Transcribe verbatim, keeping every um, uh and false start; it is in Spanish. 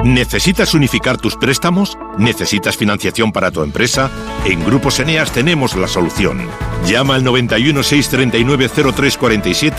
¿Necesitas unificar tus préstamos? ¿Necesitas financiación para tu empresa? En Grupos Eneas tenemos la solución. Llama al noventa y uno, seiscientos treinta y nueve, cero tres cuarenta y siete